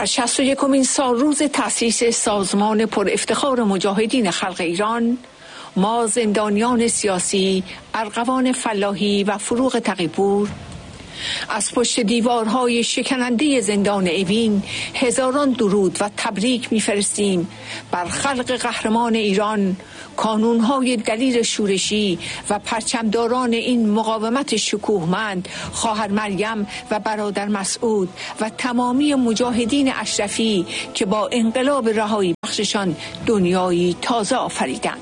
در 61مین سالروز تأسیس سازمان پر افتخار مجاهدین خلق ایران، ما زندانیان سیاسی، ارغوان فلاحی و فروغ تقی‌پور از پشت دیوارهای شکننده زندان اوین هزاران درود و تبریک می‌فرستیم بر خلق قهرمان ایران، کانونهای دلیر شورشی و پرچمداران این مقاومت شکوهمند، خواهر مریم و برادر مسعود و تمامی مجاهدین اشرفی که با انقلاب رهایی بخششان دنیایی تازه آفریدند.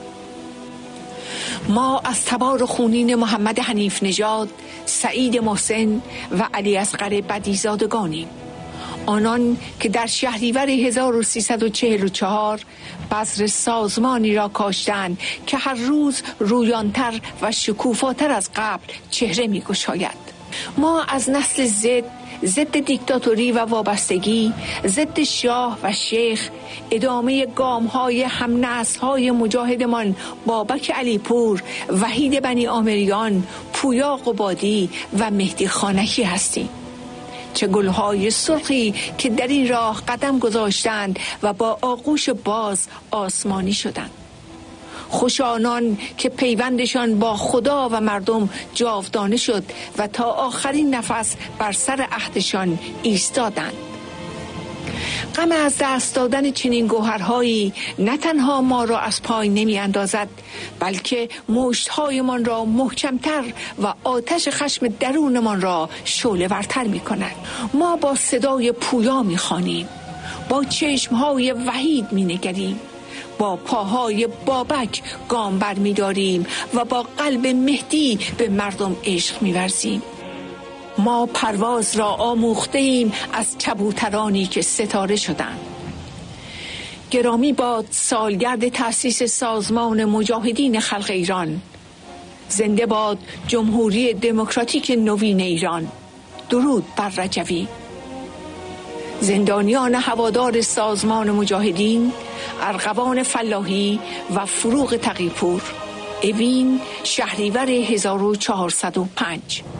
ما از تبار خونین محمد حنیف نژاد، سعید محسن و علی اصغر بدیزادگانیم، آنان که در شهریور 1344 بذر سازمانی را کاشتند که هر روز رویانتر و شکوفاتر از قبل چهره می‌گشاید. ما از نسل ضد دیکتاتوری و وابستگی، ضد شاه و شیخ، ادامه گام‌های هم‌نسل‌های مجاهدمان بابک علیپور، وحید بنی آمریان، پویا قبادی و مهدی خانکی هستیم. چه گلهای سرخی که در این راه قدم گذاشتند و با آغوش باز آسمانی شدند. خوش آنان که پیوندشان با خدا و مردم جاودانه شد و تا آخرین نفس بر سر عهدشان ایستادند. غم از دست دادن چنین گوهرهایی نه تنها ما را از پای نمی اندازد، بلکه مشت‌هایمان را محکمتر و آتش خشم درونمان را شعله ورتر می کند. ما با صدای پویا می خوانیم، با چشمهای وحید می نگریم، با پاهای بابک گام بر می داریم و با قلب مهدی به مردم عشق می ورزیم. ما پرواز را آموخته ایم از کبوترانی که ستاره شدند. گرامی باد سالگرد تأسیس سازمان مجاهدین خلق ایران. زنده باد جمهوری دموکراتیک نوین ایران. درود بر رجوی. زندانیان هوادار سازمان مجاهدین، ارغوان فلاحی و فروغ تقی‌پور، اوین، شهریور 1405.